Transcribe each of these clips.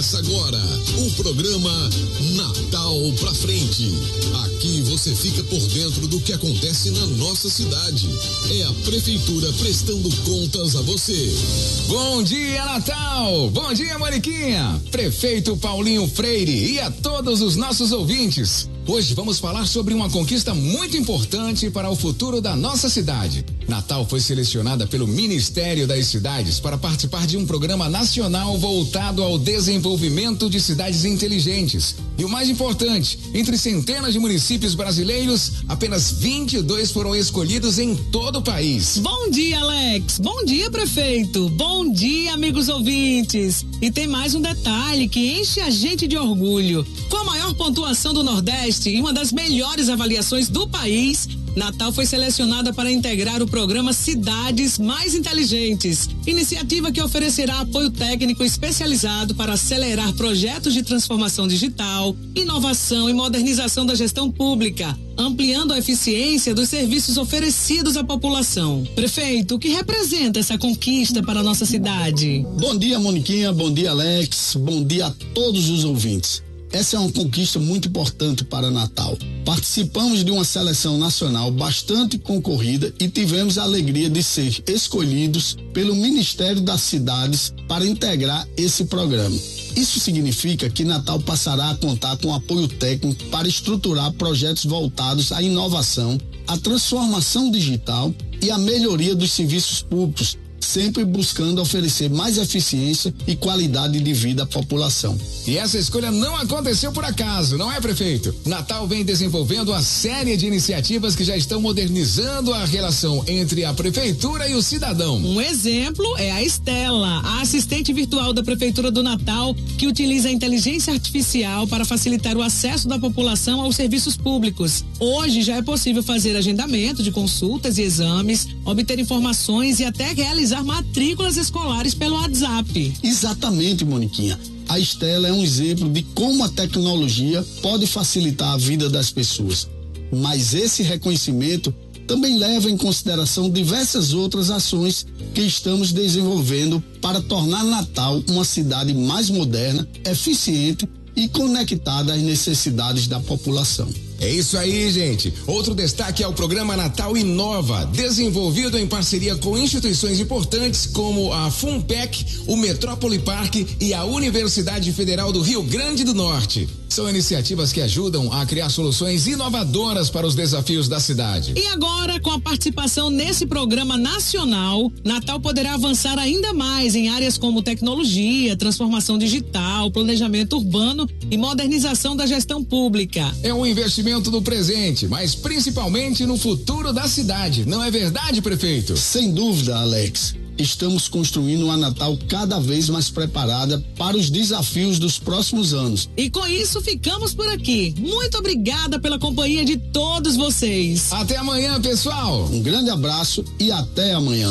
Começa agora o programa Natal pra Frente. Aqui você fica por dentro do que acontece na nossa cidade. É a Prefeitura prestando contas a você. Bom dia, Natal! Bom dia, Mariquinha! Prefeito Paulinho Freire e a todos os nossos ouvintes. Hoje vamos falar sobre uma conquista muito importante para o futuro da nossa cidade. Natal foi selecionada pelo Ministério das Cidades para participar de um programa nacional voltado ao desenvolvimento de cidades inteligentes. E o mais importante, entre centenas de municípios brasileiros, apenas 22 foram escolhidos em todo o país. Bom dia, Alex. Bom dia, prefeito. Bom dia, amigos ouvintes. E tem mais um detalhe que enche a gente de orgulho. Com a maior pontuação do Nordeste e uma das melhores avaliações do país, Natal foi selecionada para integrar o programa Cidades Mais Inteligentes, iniciativa que oferecerá apoio técnico especializado para acelerar projetos de transformação digital, inovação e modernização da gestão pública, ampliando a eficiência dos serviços oferecidos à população. Prefeito, o que representa essa conquista para a nossa cidade? Bom dia, Moniquinha, bom dia, Alex, bom dia a todos os ouvintes. Essa é uma conquista muito importante para Natal. Participamos de uma seleção nacional bastante concorrida e tivemos a alegria de ser escolhidos pelo Ministério das Cidades para integrar esse programa. Isso significa que Natal passará a contar com apoio técnico para estruturar projetos voltados à inovação, à transformação digital e à melhoria dos serviços públicos, sempre buscando oferecer mais eficiência e qualidade de vida à população. E essa escolha não aconteceu por acaso, não é, prefeito? Natal vem desenvolvendo uma série de iniciativas que já estão modernizando a relação entre a prefeitura e o cidadão. Um exemplo é a Estela, a assistente virtual da Prefeitura do Natal, que utiliza a inteligência artificial para facilitar o acesso da população aos serviços públicos. Hoje já é possível fazer agendamento de consultas e exames, obter informações e até realizar matrículas escolares pelo WhatsApp. Exatamente, Moniquinha. A Estela é um exemplo de como a tecnologia pode facilitar a vida das pessoas. Mas esse reconhecimento também leva em consideração diversas outras ações que estamos desenvolvendo para tornar Natal uma cidade mais moderna, eficiente e conectada às necessidades da população. É isso aí, gente. Outro destaque é o programa Natal Inova, desenvolvido em parceria com instituições importantes como a FUNPEC, o Metrópole Parque e a Universidade Federal do Rio Grande do Norte. São iniciativas que ajudam a criar soluções inovadoras para os desafios da cidade. E agora, com a participação nesse programa nacional, Natal poderá avançar ainda mais em áreas como tecnologia, transformação digital, planejamento urbano e modernização da gestão pública. É um investimento do presente, mas principalmente no futuro da cidade. Não é verdade, prefeito? Sem dúvida, Alex. Estamos construindo uma Natal cada vez mais preparada para os desafios dos próximos anos. E com isso ficamos por aqui. Muito obrigada pela companhia de todos vocês. Até amanhã, pessoal. Um grande abraço e até amanhã.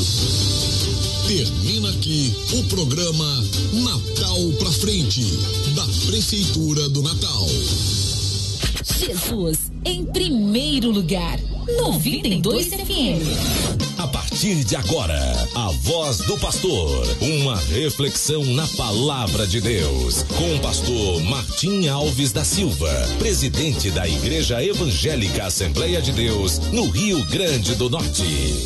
Termina aqui o programa Natal pra Frente, da Prefeitura do Natal. Jesus em primeiro lugar. 92 FM. A partir de agora, a voz do pastor, uma reflexão na palavra de Deus, com o pastor Martim Alves da Silva, presidente da Igreja Evangélica Assembleia de Deus, no Rio Grande do Norte.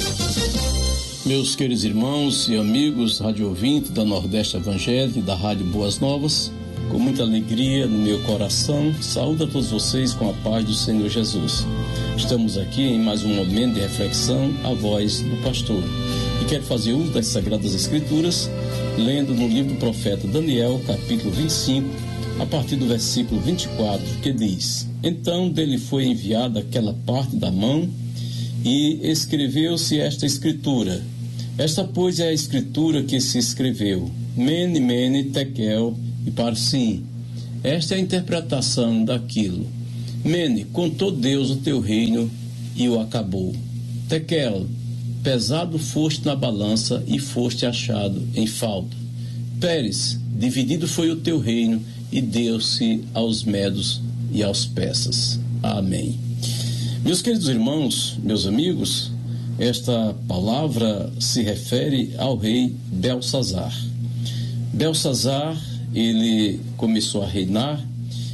Meus queridos irmãos e amigos rádio ouvintes da Nordeste Evangélica e da Rádio Boas Novas, com muita alegria no meu coração, saúdo a todos vocês com a paz do Senhor Jesus. Estamos aqui em mais um momento de reflexão, a voz do pastor. E quero fazer uso das Sagradas Escrituras, lendo no livro do profeta Daniel, capítulo 25, a partir do versículo 24, que diz: Então dele foi enviada aquela parte da mão e escreveu-se esta escritura. Esta, pois, é a escritura que se escreveu: Mene, Mene, Tekel e Parsim. Esta é a interpretação daquilo. Mene, contou Deus o teu reino e o acabou. Tekel, pesado foste na balança e foste achado em falta. Pérez, dividido foi o teu reino e deu-se aos medos e aos persas. Amém. Meus queridos irmãos, meus amigos, esta palavra se refere ao rei Belsazar. Belsazar ele começou a reinar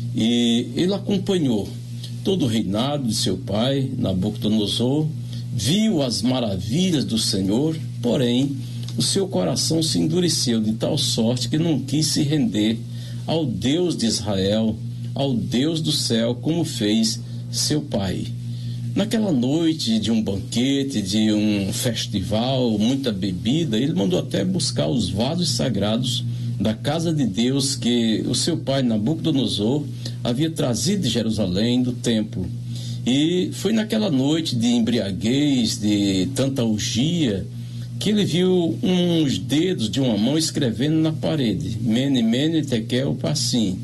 e ele acompanhou todo o reinado de seu pai, Nabucodonosor, viu as maravilhas do Senhor, porém, o seu coração se endureceu de tal sorte que não quis se render ao Deus de Israel, ao Deus do céu, como fez seu pai. Naquela noite de um banquete, de um festival, muita bebida, ele mandou até buscar os vasos sagrados da casa de Deus que o seu pai Nabucodonosor havia trazido de Jerusalém, do templo. E foi naquela noite de embriaguez, de tanta orgia, que ele viu uns dedos de uma mão escrevendo na parede, Mene, Mene, Tekel, Parsim.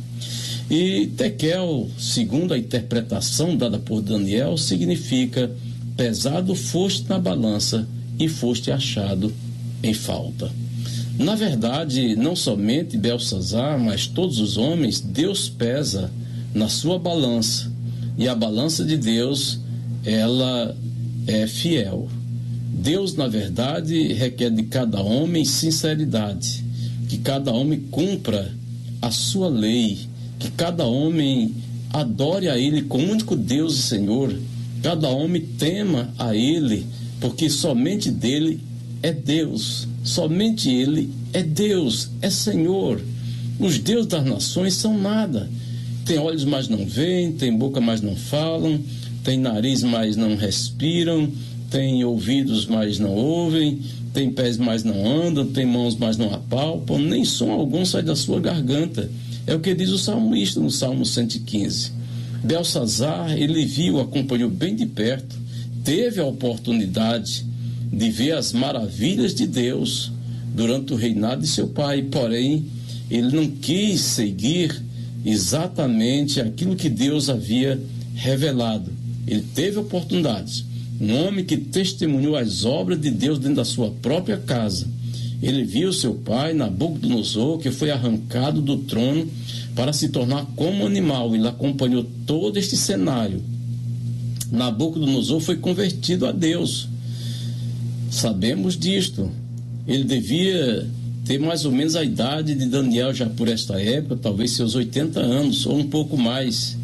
E Tekel, segundo a interpretação dada por Daniel, significa: pesado foste na balança e foste achado em falta. Na verdade, não somente Belsazar, mas todos os homens, Deus pesa na sua balança. E a balança de Deus, ela é fiel. Deus, na verdade, requer de cada homem sinceridade, que cada homem cumpra a sua lei, que cada homem adore a Ele como único Deus e Senhor, cada homem tema a Ele, porque somente dele é Deus, somente Ele é Deus, é Senhor. Os deuses das nações são nada. Tem olhos, mas não veem, tem boca, mas não falam, tem nariz, mas não respiram, tem ouvidos, mas não ouvem, tem pés, mas não andam, tem mãos, mas não apalpam, nem som algum sai da sua garganta. É o que diz o salmista no Salmo 115. Belsazar, ele viu, acompanhou bem de perto, teve a oportunidade de ver as maravilhas de Deus durante o reinado de seu pai, porém, ele não quis seguir exatamente aquilo que Deus havia revelado. Ele teve oportunidades. Um homem que testemunhou as obras de Deus dentro da sua própria casa. Ele viu seu pai, Nabucodonosor, que foi arrancado do trono para se tornar como animal. Ele acompanhou todo este cenário. Nabucodonosor foi convertido a Deus. Sabemos disto. Ele devia ter mais ou menos a idade de Daniel já por esta época, talvez seus 80 anos ou um pouco mais.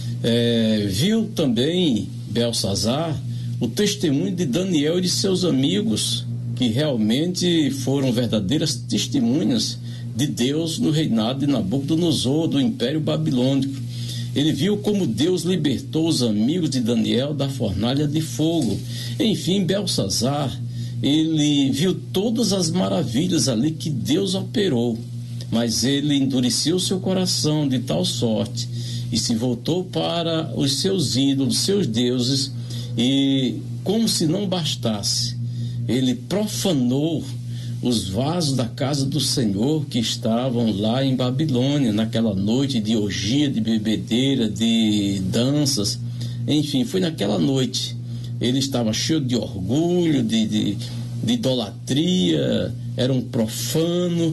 Viu também Belsazar o testemunho de Daniel e de seus amigos, que realmente foram verdadeiras testemunhas de Deus no reinado de Nabucodonosor, do Império Babilônico. Ele viu como Deus libertou os amigos de Daniel da fornalha de fogo. Enfim, Belsazar, ele viu todas as maravilhas ali que Deus operou, mas ele endureceu seu coração de tal sorte e se voltou para os seus ídolos, seus deuses, e como se não bastasse, ele profanou os vasos da casa do Senhor que estavam lá em Babilônia, naquela noite de orgia, de bebedeira, de danças. Enfim, foi naquela noite. Ele estava cheio de orgulho, de idolatria, era um profano.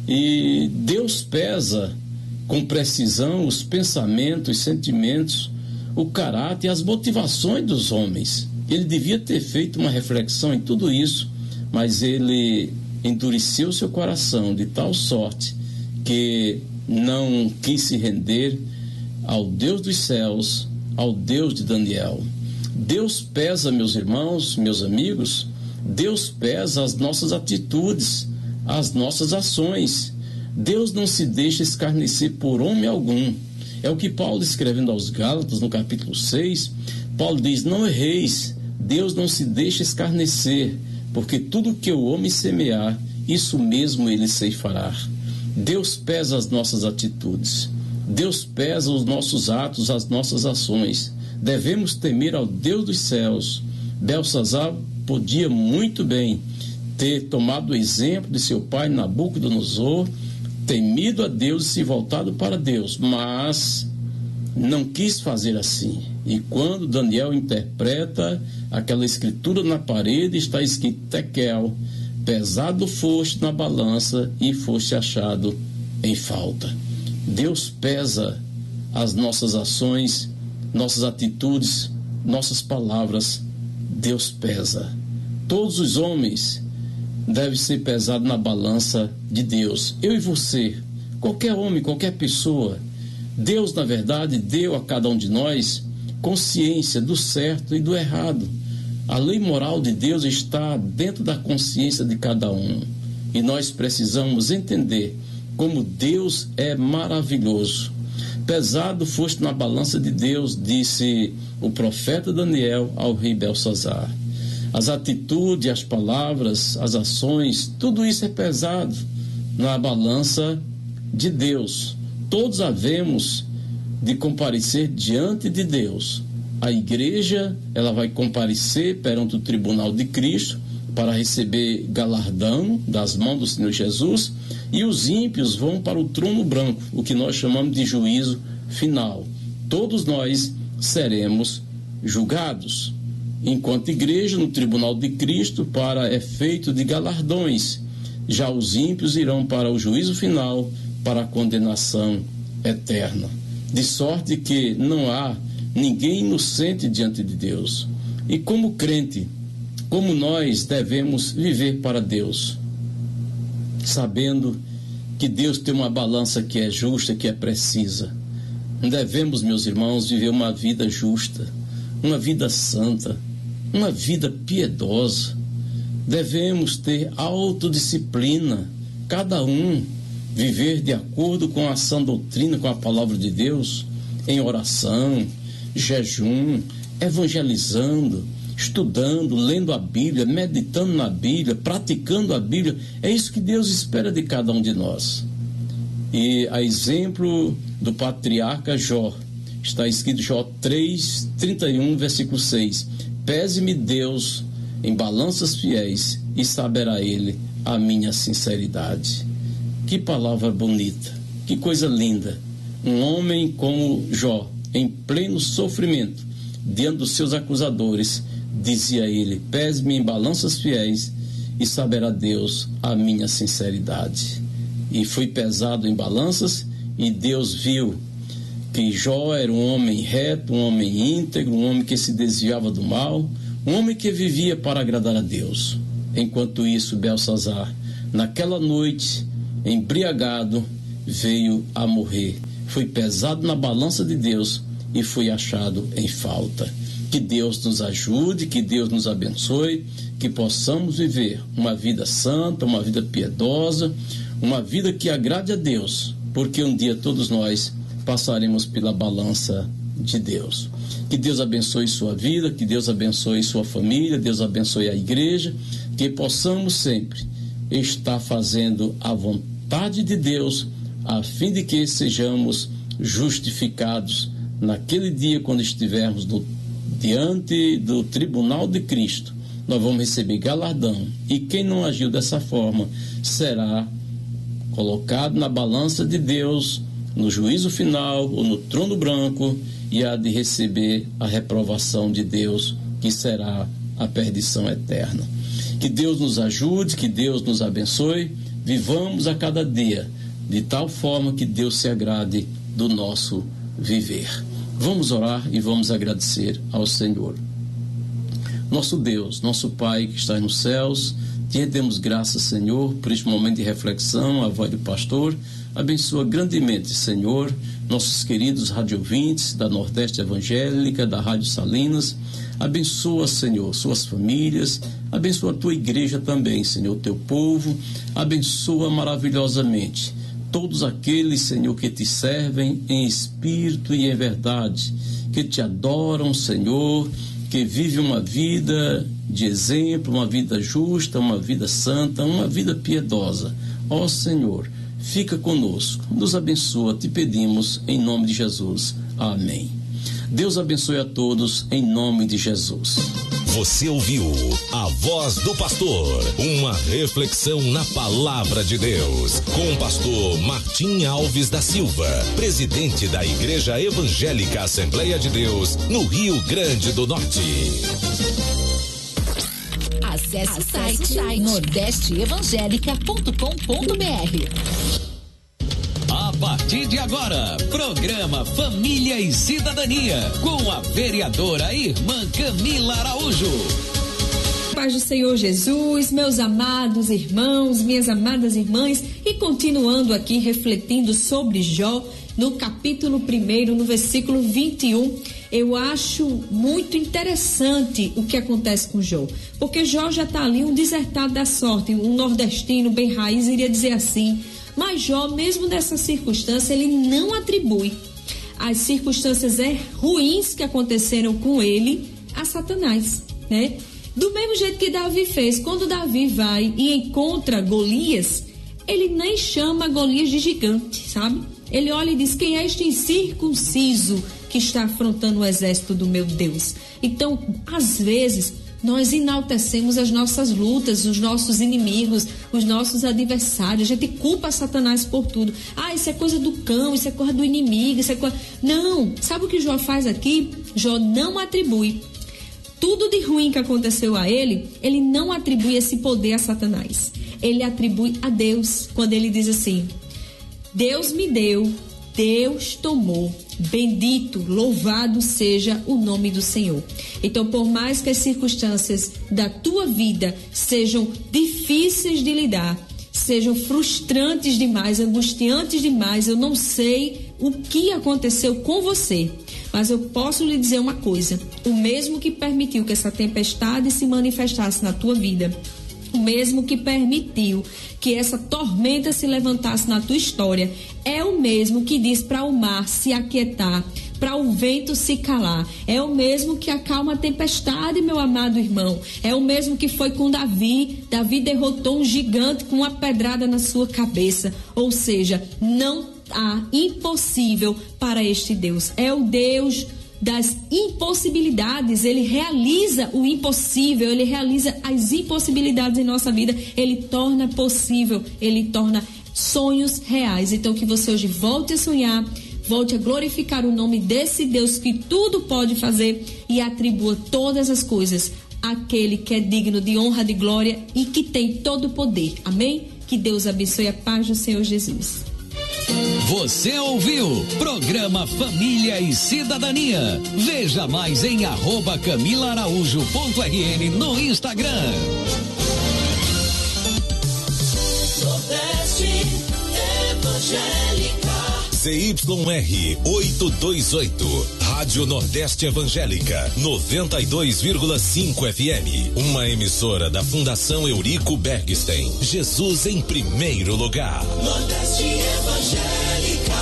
E Deus pesa com precisão os pensamentos, os sentimentos, o caráter e as motivações dos homens. Ele devia ter feito uma reflexão em tudo isso, mas ele endureceu seu coração de tal sorte que não quis se render ao Deus dos céus, ao Deus de Daniel. Deus pesa, meus irmãos, meus amigos, Deus pesa as nossas atitudes, as nossas ações. Deus não se deixa escarnecer por homem algum. É o que Paulo, escrevendo aos Gálatas, no capítulo 6, Paulo diz: não erreis, Deus não se deixa escarnecer, porque tudo que o homem semear, isso mesmo ele ceifará. Deus pesa as nossas atitudes, Deus pesa os nossos atos, as nossas ações. Devemos temer ao Deus dos céus. Belsazar podia muito bem ter tomado o exemplo de seu pai Nabucodonosor, temido a Deus e se voltado para Deus, mas não quis fazer assim. E quando Daniel interpreta aquela escritura na parede, está escrito: Tekel, pesado foste na balança e foste achado em falta. Deus pesa as nossas ações, nossas atitudes, nossas palavras. Deus pesa. Todos os homens devem ser pesados na balança de Deus. Eu e você, qualquer homem, qualquer pessoa. Deus, na verdade, deu a cada um de nós consciência do certo e do errado. A lei moral de Deus está dentro da consciência de cada um. E nós precisamos entender como Deus é maravilhoso. Pesado foste na balança de Deus, disse o profeta Daniel ao rei Belsazar. As atitudes, as palavras, as ações, tudo isso é pesado na balança de Deus. Todos havemos de comparecer diante de Deus. A igreja, ela vai comparecer perante o tribunal de Cristo para receber galardão das mãos do Senhor Jesus, e os ímpios vão para o trono branco, o que nós chamamos de juízo final. Todos nós seremos julgados, enquanto igreja, no tribunal de Cristo, para efeito de galardões. Já os ímpios irão para o juízo final, para a condenação eterna. De sorte que não há ninguém inocente diante de Deus. E como crente, como nós devemos viver para Deus? Sabendo que Deus tem uma balança que é justa, que é precisa. Devemos, meus irmãos, viver uma vida justa, uma vida santa, uma vida piedosa. Devemos ter autodisciplina, cada um viver de acordo com a sã doutrina, com a palavra de Deus, em oração, jejum, evangelizando, estudando, lendo a Bíblia, meditando na Bíblia, praticando a Bíblia. É isso que Deus espera de cada um de nós. E a exemplo do patriarca Jó, está escrito Jó 3, 31, versículo 6. Pese-me Deus em balanças fiéis e saberá ele a minha sinceridade. Que palavra bonita, que coisa linda. Um homem como Jó, em pleno sofrimento, diante dos seus acusadores, dizia ele: pese-me em balanças fiéis e saberá Deus a minha sinceridade. E foi pesado em balanças, e Deus viu que Jó era um homem reto, um homem íntegro, um homem que se desviava do mal, um homem que vivia para agradar a Deus. Enquanto isso, Belsazar, naquela noite, embriagado, veio a morrer. Foi pesado na balança de Deus e foi achado em falta. Que Deus nos ajude, que Deus nos abençoe, que possamos viver uma vida santa, uma vida piedosa, uma vida que agrade a Deus, porque um dia todos nós passaremos pela balança de Deus. Que Deus abençoe sua vida, que Deus abençoe sua família, Deus abençoe a igreja, que possamos sempre estar fazendo a vontade de Deus, a fim de que sejamos justificados naquele dia quando estivermos diante do tribunal de Cristo. Nós vamos receber galardão, e quem não agiu dessa forma será colocado na balança de Deus, no juízo final ou no trono branco, e há de receber a reprovação de Deus, que será a perdição eterna. Que Deus nos ajude, que Deus nos abençoe, vivamos a cada dia de tal forma que Deus se agrade do nosso viver. Vamos orar e vamos agradecer ao Senhor. Nosso Deus, nosso Pai que está nos céus, te rendemos graças, Senhor, por este momento de reflexão, a voz do pastor. Abençoa grandemente, Senhor, nossos queridos radiovintes da Nordeste Evangélica, da Rádio Salinas. Abençoa, Senhor, suas famílias. Abençoa a tua igreja também, Senhor, teu povo. Abençoa maravilhosamente todos aqueles, Senhor, que te servem em espírito e em verdade, que te adoram, Senhor, que vivem uma vida de exemplo, uma vida justa, uma vida santa, uma vida piedosa. Ó Senhor, fica conosco, nos abençoa, te pedimos em nome de Jesus. Amém. Deus abençoe a todos em nome de Jesus. Você ouviu a voz do pastor, uma reflexão na palavra de Deus, com o pastor Martim Alves da Silva, presidente da Igreja Evangélica Assembleia de Deus, no Rio Grande do Norte. Acesse o site nordesteevangelica.com.br. A partir de agora, programa Família e Cidadania, com a vereadora irmã Camila Araújo. Paz do Senhor Jesus, meus amados irmãos, minhas amadas irmãs, e continuando aqui refletindo sobre Jó, no capítulo 1, no versículo 21, eu acho muito interessante o que acontece com Jó, porque Jó já está ali um desertado da sorte, um nordestino bem raiz iria dizer assim, mas Jó, mesmo nessa circunstância, ele não atribui as circunstâncias ruins que aconteceram com ele a Satanás, né? Do mesmo jeito que Davi fez, quando Davi vai e encontra Golias, ele nem chama Golias de gigante, sabe? Ele olha e diz, quem é este incircunciso que está afrontando o exército do meu Deus? Então, às vezes, nós enaltecemos as nossas lutas, os nossos inimigos, os nossos adversários. A gente culpa Satanás por tudo. Ah, isso é coisa do cão, isso é coisa do inimigo, isso é coisa... Não, sabe o que Jó faz aqui? Jó não atribui tudo de ruim que aconteceu a ele, ele não atribui esse poder a Satanás. Ele atribui a Deus, quando ele diz assim, Deus me deu, Deus tomou, bendito, louvado seja o nome do Senhor. Então, por mais que as circunstâncias da tua vida sejam difíceis de lidar, sejam frustrantes demais, angustiantes demais, eu não sei o que aconteceu com você, mas eu posso lhe dizer uma coisa, o mesmo que permitiu que essa tempestade se manifestasse na tua vida, o mesmo que permitiu que essa tormenta se levantasse na tua história, é o mesmo que diz para o mar se aquietar, para o vento se calar. É o mesmo que acalma a tempestade, meu amado irmão. É o mesmo que foi com Davi. Davi derrotou um gigante com uma pedrada na sua cabeça. Ou seja, não há impossível para este Deus. É o Deus das impossibilidades, ele realiza o impossível, ele realiza as impossibilidades em nossa vida, ele torna possível, ele torna sonhos reais. Então que você hoje volte a sonhar, volte a glorificar o nome desse Deus que tudo pode fazer e atribua todas as coisas àquele que é digno de honra, de glória e que tem todo o poder. Amém? Que Deus abençoe, a paz do Senhor Jesus. Você ouviu Programa Família e Cidadania. Veja mais em @CamilaAraújo.rn no Instagram. Nordeste Evangélica. CYR 828, Rádio Nordeste Evangélica, 92,5 FM. Uma emissora da Fundação Eurico Bergstein. Jesus em primeiro lugar. Nordeste Evangélica.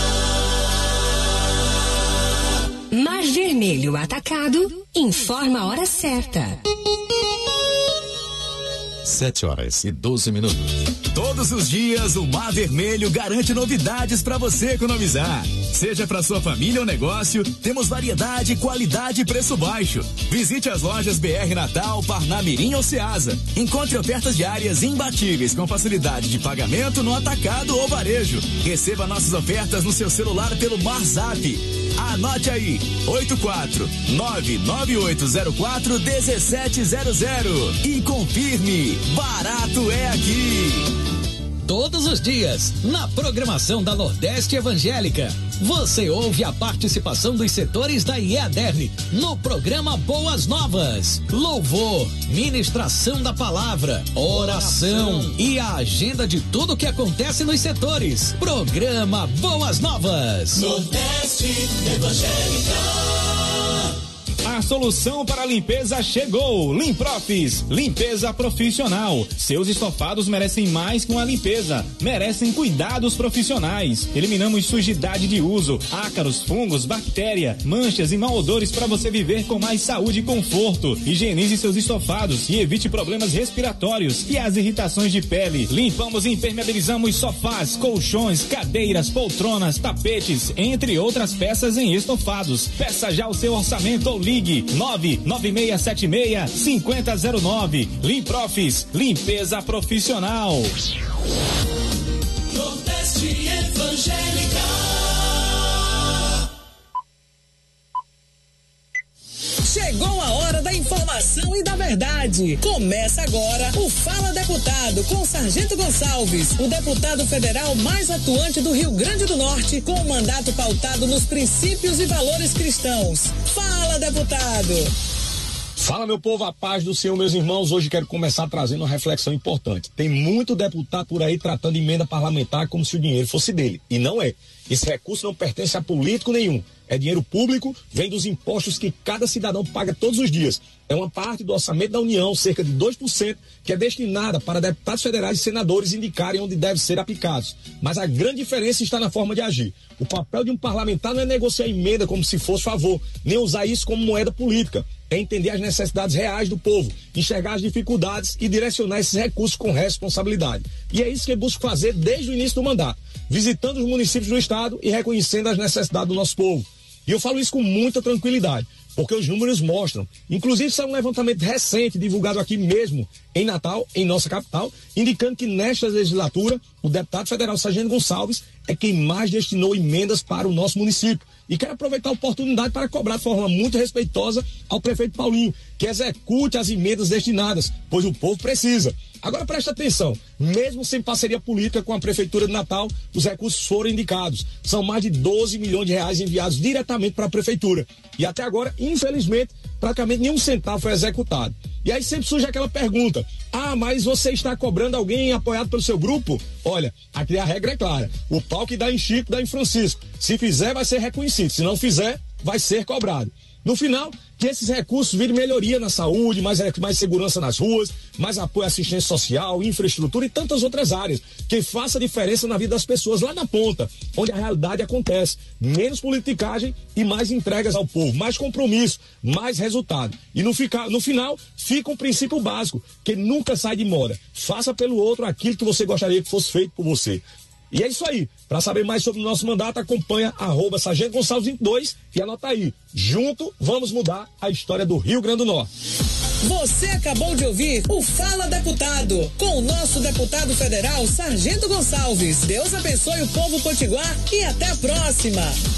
Mar Vermelho Atacado informa a hora certa. 7h12. Todos os dias o Mar Vermelho garante novidades para você economizar. Seja para sua família ou negócio, temos variedade, qualidade e preço baixo. Visite as lojas BR Natal, Parnamirim ou Ceasa. Encontre ofertas diárias imbatíveis com facilidade de pagamento no atacado ou varejo. Receba nossas ofertas no seu celular pelo MarZap. Anote aí, 84998041700 e confirme, barato é aqui. Todos os dias, na programação da Nordeste Evangélica, você ouve a participação dos setores da IEADERN no programa Boas Novas, louvor, ministração da palavra, oração e a agenda de tudo que acontece nos setores. Programa Boas Novas. Nordeste Evangélica. A solução para a limpeza chegou. Limprofis, limpeza profissional. Seus estofados merecem mais que uma limpeza, merecem cuidados profissionais. Eliminamos sujidade de uso, ácaros, fungos, bactéria, manchas e mau odores para você viver com mais saúde e conforto. Higienize seus estofados e evite problemas respiratórios e as irritações de pele. Limpamos e impermeabilizamos sofás, colchões, cadeiras, poltronas, tapetes, entre outras peças em estofados. Peça já o seu orçamento ou ligue 99676-5009. Limprofis, limpeza profissional. Nordeste Evangélica. Chegou a hora da informação e da verdade. Começa agora o Fala Deputado com Sargento Gonçalves, o deputado federal mais atuante do Rio Grande do Norte, com o mandato pautado nos princípios e valores cristãos. Fala, deputado! Fala, meu povo, a paz do Senhor, meus irmãos. Hoje quero começar trazendo uma reflexão importante. Tem muito deputado por aí tratando de emenda parlamentar como se o dinheiro fosse dele. E não é. Esse recurso não pertence a político nenhum. É dinheiro público, vem dos impostos que cada cidadão paga todos os dias. É uma parte do orçamento da União, cerca de 2%, que é destinada para deputados federais e senadores indicarem onde deve ser aplicados. Mas a grande diferença está na forma de agir. O papel de um parlamentar não é negociar emenda como se fosse favor, nem usar isso como moeda política. É entender as necessidades reais do povo, enxergar as dificuldades e direcionar esses recursos com responsabilidade. E é isso que eu busco fazer desde o início do mandato, visitando os municípios do estado e reconhecendo as necessidades do nosso povo. E eu falo isso com muita tranquilidade, porque os números mostram. Inclusive, saiu um levantamento recente, divulgado aqui mesmo em Natal, em nossa capital, indicando que nesta legislatura, o deputado federal Sargento Gonçalves é quem mais destinou emendas para o nosso município. E quero aproveitar a oportunidade para cobrar de forma muito respeitosa ao prefeito Paulinho, que execute as emendas destinadas, pois o povo precisa. Agora presta atenção, mesmo sem parceria política com a Prefeitura de Natal, os recursos foram indicados. São mais de 12 milhões de reais enviados diretamente para a Prefeitura. E até agora, infelizmente, praticamente nenhum centavo foi executado. E aí sempre surge aquela pergunta: mas você está cobrando alguém apoiado pelo seu grupo? Olha, aqui a regra é clara. O pau que dá em Chico, dá em Francisco. Se fizer, vai ser reconhecido. Se não fizer, vai ser cobrado. No final, que esses recursos virem melhoria na saúde, mais segurança nas ruas, mais apoio à assistência social, infraestrutura e tantas outras áreas, que faça diferença na vida das pessoas lá na ponta, onde a realidade acontece. Menos politicagem e mais entregas ao povo, mais compromisso, mais resultado. E no final, fica um princípio básico, que nunca sai de moda. Faça pelo outro aquilo que você gostaria que fosse feito por você. E é isso aí. Para saber mais sobre o nosso mandato, acompanha @Sargento Gonçalves 22 e anota aí. Junto, vamos mudar a história do Rio Grande do Norte. Você acabou de ouvir o Fala Deputado, com o nosso deputado federal Sargento Gonçalves. Deus abençoe o povo potiguar e até a próxima.